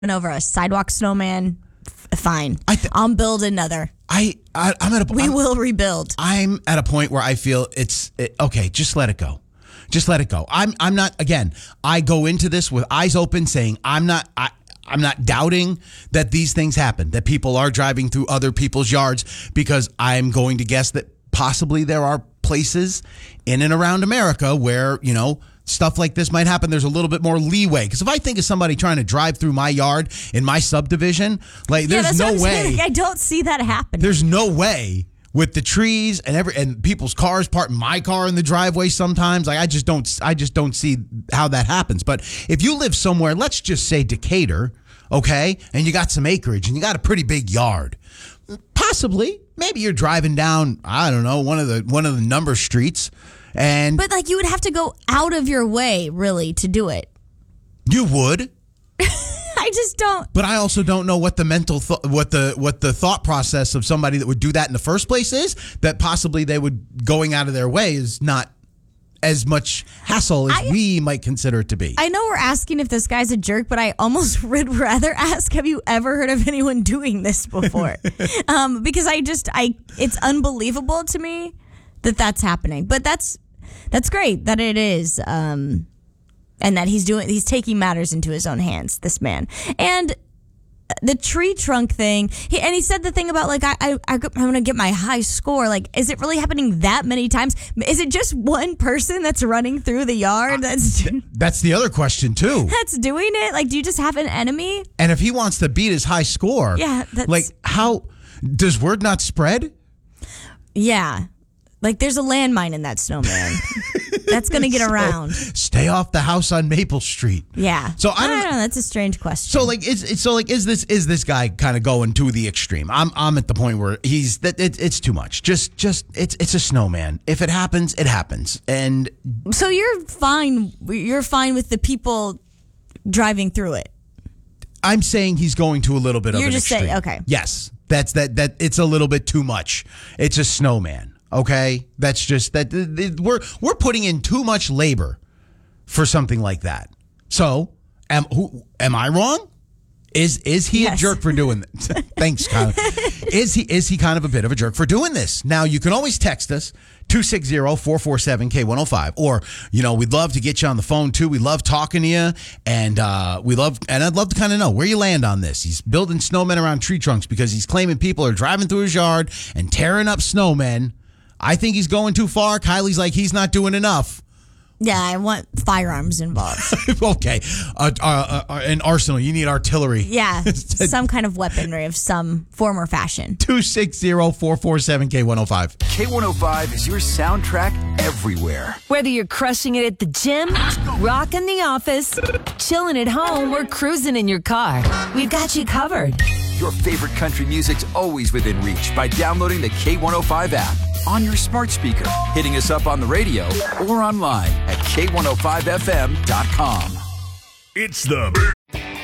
over a sidewalk snowman, fine. I'll build another. I'm at a point. We will rebuild. I'm at a point where I feel okay. Just let it go. Just let it go. I'm not. Again, I go into this with eyes open, saying I'm not doubting that these things happen, that people are driving through other people's yards, because I'm going to guess that possibly there are places in and around America where, stuff like this might happen. There's a little bit more leeway. Because if I think of somebody trying to drive through my yard in my subdivision, there's no way. I don't see that happening. There's no way with the trees and people's cars, parking my car in the driveway sometimes. I just don't see how that happens. But if you live somewhere, let's just say Decatur, okay, and you got some acreage and you got a pretty big yard, possibly, maybe you're driving down, I don't know, one of the number streets, but you would have to go out of your way really to do it. You would. I just don't. But I also don't know what the mental what the thought process of somebody that would do that in the first place is. That possibly they would going out of their way is not as much hassle as we might consider it to be. I know we're asking if this guy's a jerk, but I almost would rather ask, have you ever heard of anyone doing this before? Because it's unbelievable to me that that's happening. But that's great that it is. And that he's taking matters into his own hands, this man. And the tree trunk thing, he said the thing about I'm going to get my high score. Is it really happening that many times? Is it just one person that's running through the yard? That's the other question too. That's doing it? Do you just have an enemy? And if he wants to beat his high score, how does word not spread? Yeah. There's a landmine in that snowman. That's going to get around. Stay off the house on Maple Street. Yeah. So I don't know. That's a strange question. Is this guy kind of going to the extreme? I'm at the point where it's too much. Just it's a snowman. If it happens, it happens. And so you're fine. You're fine with the people driving through it. I'm saying he's going to a little bit of an extreme. You're just saying, okay. Yes. That it's a little bit too much. It's a snowman. Okay, that's just that we're putting in too much labor for something like that. So, am I wrong? Is he a jerk for doing this? Thanks, Kyle. Is he kind of a bit of a jerk for doing this? Now, you can always text us 260-447-K105, or we'd love to get you on the phone too. We love talking to you, and I'd love to kind of know where you land on this. He's building snowmen around tree trunks because he's claiming people are driving through his yard and tearing up snowmen. I think he's going too far. Kylie's like, he's not doing enough. Yeah, I want firearms involved. Okay. An arsenal. You need artillery. Yeah, some kind of weaponry of some form or fashion. 260-447-K105. K105 is your soundtrack everywhere. Whether you're crushing it at the gym, rocking the office, chilling at home, or cruising in your car, we've got you covered. Your favorite country music's always within reach by downloading the K105 app on your smart speaker, hitting us up on the radio, or online at K105FM.com. It's the...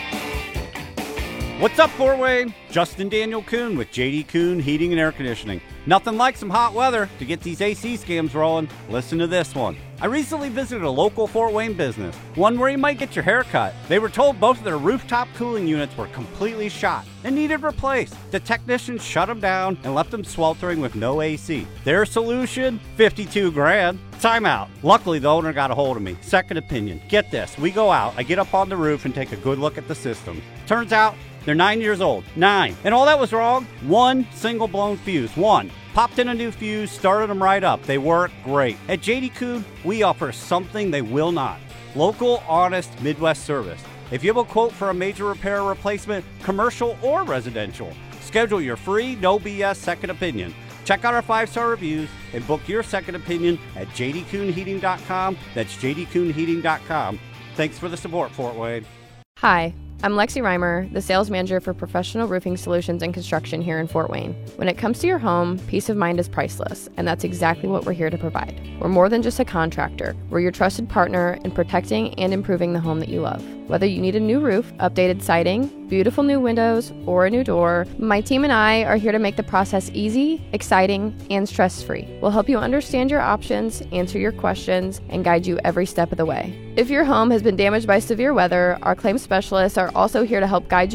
What's up, Fort Wayne? Justin Daniel Kuhn with JD Kuhn Heating and Air Conditioning. Nothing like some hot weather to get these AC scams rolling. Listen to this one. I recently visited a local Fort Wayne business, one where you might get your hair cut. They were told both of their rooftop cooling units were completely shot and needed replaced. The technicians shut them down and left them sweltering with no AC. Their solution? $52,000. Timeout. Luckily, the owner got a hold of me. Second opinion. Get this. We go out. I get up on the roof and take a good look at the system. Turns out, they're 9 years old. 9. And all that was wrong? One single blown fuse. One. Popped in a new fuse, started them right up. They work great. At JD Kuhn, we offer something they will not. Local, honest Midwest service. If you have a quote for a major repair or replacement, commercial or residential, schedule your free, no BS second opinion. Check out our 5-star reviews and book your second opinion at jdkuhnheating.com. That's jdkuhnheating.com. Thanks for the support, Fort Wayne. Hi, I'm Lexi Reimer, the sales manager for professional roofing solutions and construction here in Fort Wayne. When it comes to your home, peace of mind is priceless, and that's exactly what we're here to provide. We're more than just a contractor. We're your trusted partner in protecting and improving the home that you love. Whether you need a new roof, updated siding, beautiful new windows, or a new door, my team and I are here to make the process easy, exciting, and stress-free. We'll help you understand your options, answer your questions, and guide you every step of the way. If your home has been damaged by severe weather, our claims specialists are also here to help guide you